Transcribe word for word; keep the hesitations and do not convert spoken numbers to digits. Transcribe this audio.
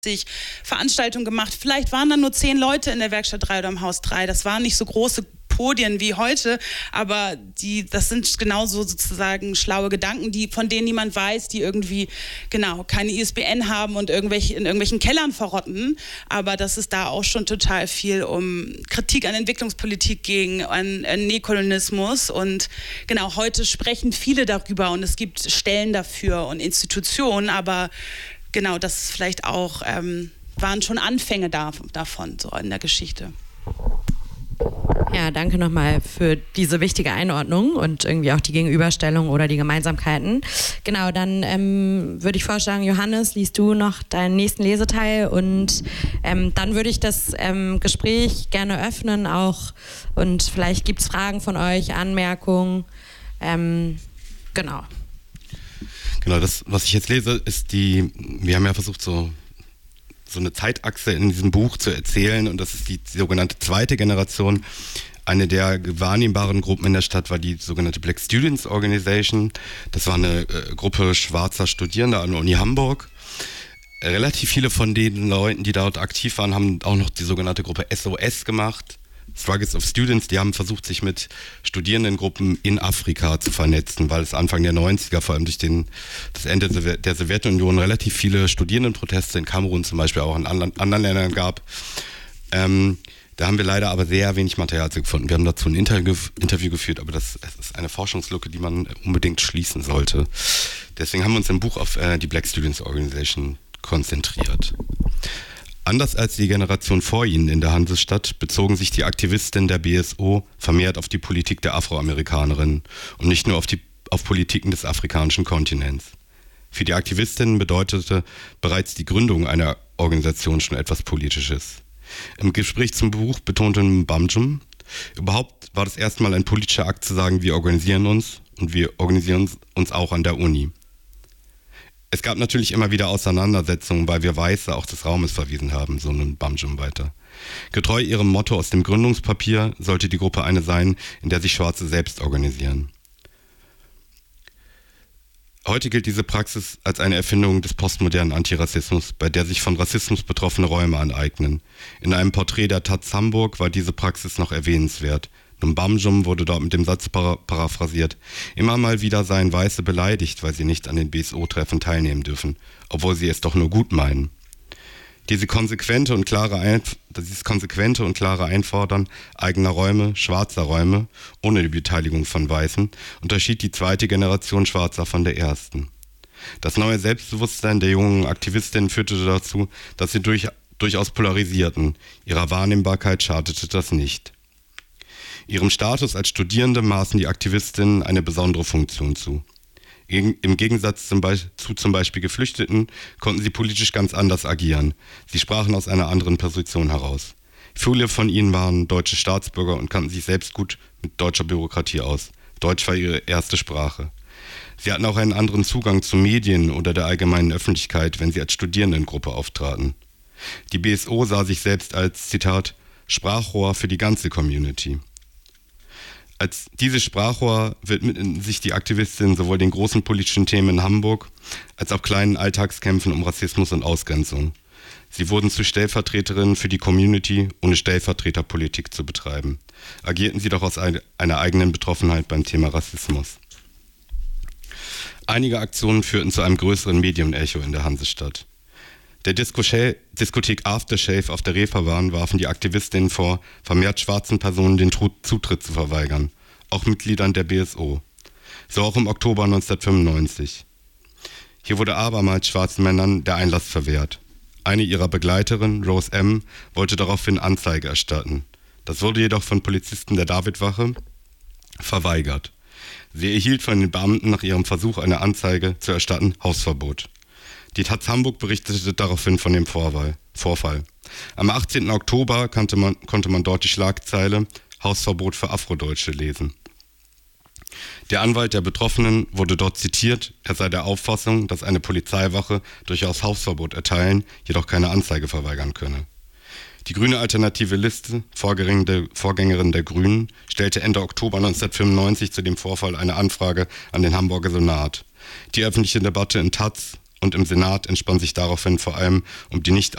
Veranstaltungen gemacht. Vielleicht waren dann nur zehn Leute in der Werkstatt drei oder im Haus drei. Das waren nicht so große Podien wie heute, aber die, das sind genauso sozusagen schlaue Gedanken, die, von denen niemand weiß, die irgendwie genau keine I S B N haben und irgendwelche, in irgendwelchen Kellern verrotten. Aber dass es da auch schon total viel um Kritik an Entwicklungspolitik ging, an, an Neokolonismus. Und genau, heute sprechen viele darüber und es gibt Stellen dafür und Institutionen, aber genau, das ist vielleicht auch, ähm, waren schon Anfänge da, davon, so in der Geschichte. Ja, danke nochmal für diese wichtige Einordnung und irgendwie auch die Gegenüberstellung oder die Gemeinsamkeiten. Genau, dann ähm, würde ich vorschlagen, Johannes, liest du noch deinen nächsten Leseteil und ähm, dann würde ich das ähm, Gespräch gerne öffnen auch und vielleicht gibt es Fragen von euch, Anmerkungen, ähm, genau. Genau, das, was ich jetzt lese, ist die, wir haben ja versucht, so, so eine Zeitachse in diesem Buch zu erzählen und das ist die sogenannte zweite Generation. Eine der wahrnehmbaren Gruppen in der Stadt war die sogenannte Black Students Organization. Das war eine äh, Gruppe schwarzer Studierender an der Uni Hamburg. Relativ viele von den Leuten, die dort aktiv waren, haben auch noch die sogenannte Gruppe S O S gemacht. Struggles of Students, die haben versucht, sich mit Studierendengruppen in Afrika zu vernetzen, weil es Anfang der neunziger, vor allem durch den, das Ende der Sowjetunion, relativ viele Studierendenproteste in Kamerun zum Beispiel auch in anderen, anderen Ländern gab. Ähm, da haben wir leider aber sehr wenig Material zu gefunden. Wir haben dazu ein Interview, Interview geführt, aber das, das ist eine Forschungslücke, die man unbedingt schließen sollte. Deswegen haben wir uns im Buch auf äh, die Black Students Organization konzentriert. Anders als die Generation vor ihnen in der Hansestadt bezogen sich die Aktivistinnen der B S O vermehrt auf die Politik der Afroamerikanerinnen und nicht nur auf die auf Politiken des afrikanischen Kontinents. Für die Aktivistinnen bedeutete bereits die Gründung einer Organisation schon etwas Politisches. Im Gespräch zum Buch betonte Mbamjum, überhaupt war das erstmal ein politischer Akt zu sagen, wir organisieren uns und wir organisieren uns auch an der Uni. Es gab natürlich immer wieder Auseinandersetzungen, weil wir Weiße auch des Raumes verwiesen haben, so nun Mbamjum weiter. Getreu ihrem Motto aus dem Gründungspapier sollte die Gruppe eine sein, in der sich Schwarze selbst organisieren. Heute gilt diese Praxis als eine Erfindung des postmodernen Antirassismus, bei der sich von Rassismus betroffene Räume aneignen. In einem Porträt der Taz Hamburg war diese Praxis noch erwähnenswert. Mbamjum wurde dort mit dem Satz para- paraphrasiert: Immer mal wieder seien Weiße beleidigt, weil sie nicht an den B S O-Treffen teilnehmen dürfen, obwohl sie es doch nur gut meinen. Diese konsequente und klare Einf- dieses konsequente und klare Einfordern eigener Räume, schwarzer Räume, ohne die Beteiligung von Weißen, unterschied die zweite Generation Schwarzer von der ersten. Das neue Selbstbewusstsein der jungen Aktivistinnen führte dazu, dass sie durch, durchaus polarisierten. Ihrer Wahrnehmbarkeit schadete das nicht. Ihrem Status als Studierende maßen die Aktivistinnen eine besondere Funktion zu. Im Gegensatz zum Be- zu zum Beispiel Geflüchteten konnten sie politisch ganz anders agieren. Sie sprachen aus einer anderen Position heraus. Viele von ihnen waren deutsche Staatsbürger und kannten sich selbst gut mit deutscher Bürokratie aus. Deutsch war ihre erste Sprache. Sie hatten auch einen anderen Zugang zu Medien oder der allgemeinen Öffentlichkeit, wenn sie als Studierendengruppe auftraten. Die B S O sah sich selbst als, Zitat, Sprachrohr für die ganze Community. Als dieses Sprachrohr widmeten sich die Aktivistinnen sowohl den großen politischen Themen in Hamburg als auch kleinen Alltagskämpfen um Rassismus und Ausgrenzung. Sie wurden zu Stellvertreterinnen für die Community, ohne Stellvertreterpolitik zu betreiben. Agierten sie doch aus einer eigenen Betroffenheit beim Thema Rassismus. Einige Aktionen führten zu einem größeren Medienecho in der Hansestadt. Der Disko- Diskothek Aftershave auf der Reeperbahn warfen die Aktivistinnen vor, vermehrt schwarzen Personen den Tru- Zutritt zu verweigern, auch Mitgliedern der B S O. So auch im Oktober neunzehnhundertfünfundneunzig. Hier wurde abermals schwarzen Männern der Einlass verwehrt. Eine ihrer Begleiterinnen, Rose M., wollte daraufhin Anzeige erstatten. Das wurde jedoch von Polizisten der Davidwache verweigert. Sie erhielt von den Beamten nach ihrem Versuch, eine Anzeige zu erstatten, Hausverbot. Die Taz Hamburg berichtete daraufhin von dem Vorwahl, Vorfall. Am achtzehnten Oktober konnte man, konnte man dort die Schlagzeile Hausverbot für Afrodeutsche lesen. Der Anwalt der Betroffenen wurde dort zitiert, er sei der Auffassung, dass eine Polizeiwache durchaus Hausverbot erteilen, jedoch keine Anzeige verweigern könne. Die grüne Alternative Liste, Vorgängerin der Grünen, stellte Ende Oktober neunzehnhundertfünfundneunzig zu dem Vorfall eine Anfrage an den Hamburger Senat. Die öffentliche Debatte in Taz und im Senat entspann sich daraufhin vor allem um die nicht